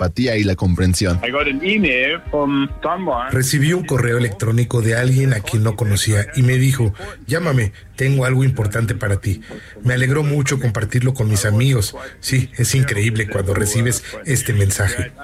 empatía y la comprensión. Recibí un correo electrónico de alguien a quien no conocía y me dijo: llámame, tengo algo importante para ti. Me alegró mucho compartirlo con mis amigos. Sí, es increíble cuando recibes este mensaje.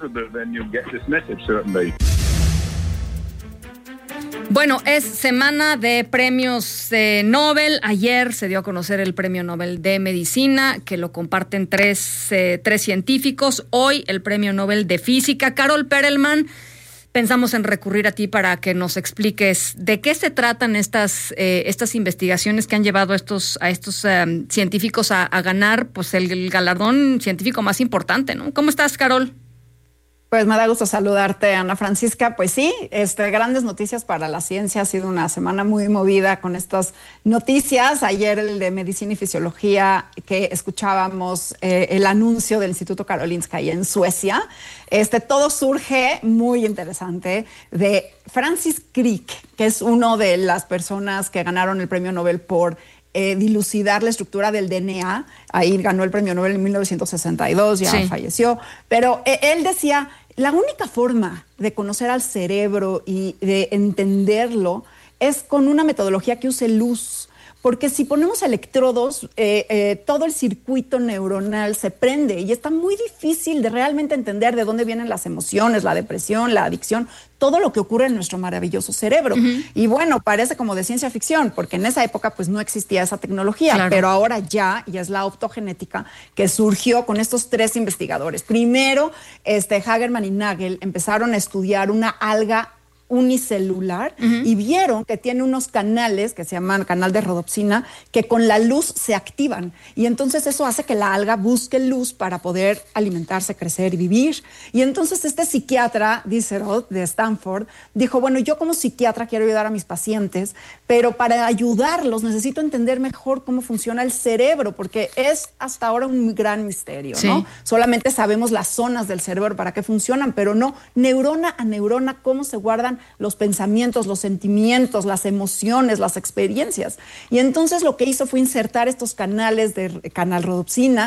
Bueno, es semana de premios Nobel. Ayer se dio a conocer el Premio Nobel de Medicina, que lo comparten tres científicos. Hoy el Premio Nobel de Física. Carol Perelman, pensamos en recurrir a ti para que nos expliques de qué se tratan estas investigaciones que han llevado a estos científicos a ganar pues el galardón científico más importante, ¿no? ¿Cómo estás, Carol? Pues me da gusto saludarte, Ana Francisca. Pues sí, grandes noticias para la ciencia. Ha sido una semana muy movida con estas noticias. Ayer el de Medicina y Fisiología, que escuchábamos el anuncio del Instituto Karolinska ahí en Suecia. Todo surge muy interesante de Francis Crick, que es uno de las personas que ganaron el premio Nobel por dilucidar la estructura del DNA. Ahí ganó el premio Nobel en 1962, ya sí, falleció. Pero él decía, la única forma de conocer al cerebro y de entenderlo es con una metodología que use luz. Porque si ponemos electrodos, todo el circuito neuronal se prende y está muy difícil de realmente entender de dónde vienen las emociones, la depresión, la adicción, todo lo que ocurre en nuestro maravilloso cerebro. Uh-huh. Y bueno, parece como de ciencia ficción, porque en esa época pues no existía esa tecnología, claro, pero ahora ya es la optogenética que surgió con estos tres investigadores. Primero, Hagerman y Nagel empezaron a estudiar una alga unicelular, uh-huh, y vieron que tiene unos canales que se llaman canal de rodopsina que con la luz se activan y entonces eso hace que la alga busque luz para poder alimentarse, crecer y vivir. Y entonces este psiquiatra, Diderot, de Stanford, dijo, bueno, yo como psiquiatra quiero ayudar a mis pacientes, pero para ayudarlos necesito entender mejor cómo funciona el cerebro, porque es hasta ahora un gran misterio, sí, ¿no? Solamente sabemos las zonas del cerebro para qué funcionan, pero no neurona a neurona cómo se guardan los pensamientos, los sentimientos, las emociones, las experiencias. Y entonces lo que hizo fue insertar estos canales de canal rodopsina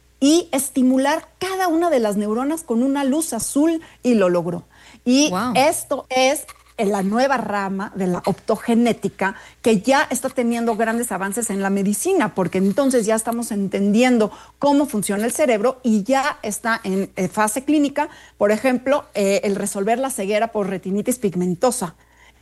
y estimular cada una de las neuronas con una luz azul y lo logró. Y wow, esto es la nueva rama de la optogenética que ya está teniendo grandes avances en la medicina, porque entonces ya estamos entendiendo cómo funciona el cerebro y ya está en fase clínica, por ejemplo, el resolver la ceguera por retinitis pigmentosa.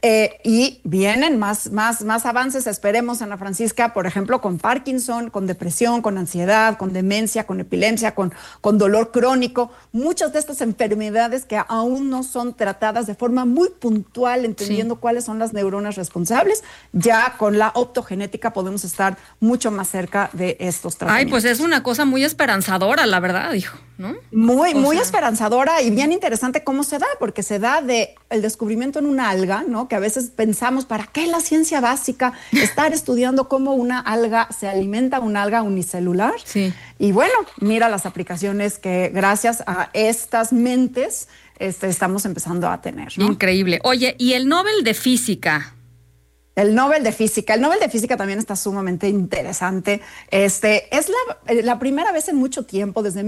Y vienen más avances, esperemos, Ana Francisca, por ejemplo, con Parkinson, con depresión, con ansiedad, con demencia, con epilepsia, con dolor crónico. Muchas de estas enfermedades que aún no son tratadas de forma muy puntual, entendiendo sí, cuáles son las neuronas responsables, ya con la optogenética podemos estar mucho más cerca de estos tratamientos. Ay, pues es una cosa muy esperanzadora, la verdad, hijo, ¿no? Muy esperanzadora y bien interesante cómo se da, porque se da de el descubrimiento en una alga, ¿no? Que a veces pensamos, ¿para qué la ciencia básica? Estar estudiando cómo una alga se alimenta, una alga unicelular. Sí. Y bueno, mira las aplicaciones que gracias a estas mentes estamos empezando a tener, ¿no? Increíble. Oye, ¿y el Nobel de Física? El Nobel de Física. El Nobel de Física también está sumamente interesante. Es la primera vez en mucho tiempo, desde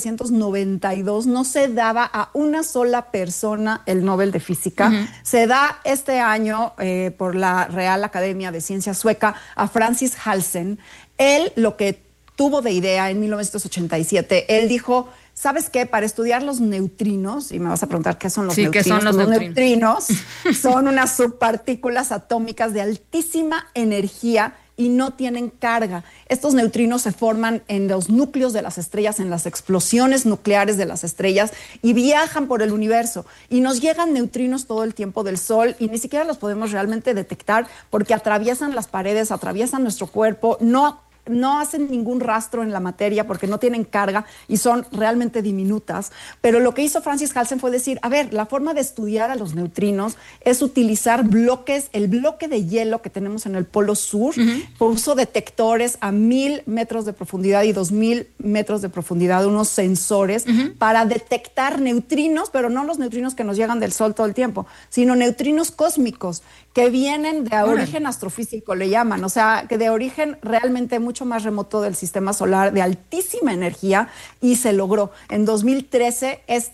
1992, no se daba a una sola persona el Nobel de Física. Uh-huh. Se da este año por la Real Academia de Ciencias Sueca a Francis Halsen. Él lo que tuvo de idea en 1987, él dijo, ¿sabes qué? Para estudiar los neutrinos, y me vas a preguntar qué son los neutrinos. ¿Qué son los neutrinos? Son unas subpartículas atómicas de altísima energía y no tienen carga. Estos neutrinos se forman en los núcleos de las estrellas, en las explosiones nucleares de las estrellas y viajan por el universo. Y nos llegan neutrinos todo el tiempo del Sol y ni siquiera los podemos realmente detectar porque atraviesan las paredes, atraviesan nuestro cuerpo, no hacen ningún rastro en la materia porque no tienen carga y son realmente diminutas. Pero lo que hizo Francis Halsen fue decir, a ver, la forma de estudiar a los neutrinos es utilizar bloques, el bloque de hielo que tenemos en el Polo Sur, uh-huh, puso detectores a 1,000 metros de profundidad y 2,000 metros de profundidad, unos sensores, uh-huh, para detectar neutrinos, pero no los neutrinos que nos llegan del Sol todo el tiempo, sino neutrinos cósmicos que vienen de origen astrofísico, le llaman, o sea, que de origen realmente mucho más remoto del sistema solar, de altísima energía, y se logró. En 2013,